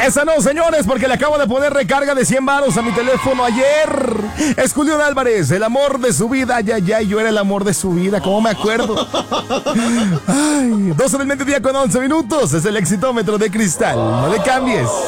Esa no, señores, porque le acabo de poner recarga de 100 varos a mi teléfono ayer. Es Julián Álvarez, el amor de su vida. Ya, yo era el amor de su vida, ¿cómo me acuerdo? Ay, 12 del mediodía con 11 minutos. Es el exitómetro de Cristal. No le cambies.